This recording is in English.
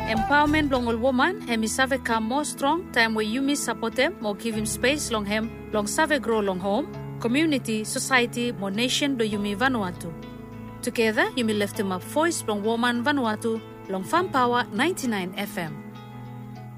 Empowerment long all woman, hemi save come more strong, time where you miss support them, more give him space long him, long save grow long home, community, society, more nation do yumi Vanuatu. Together, you may lift him up voice long woman Vanuatu, long Farm Power 99 FM.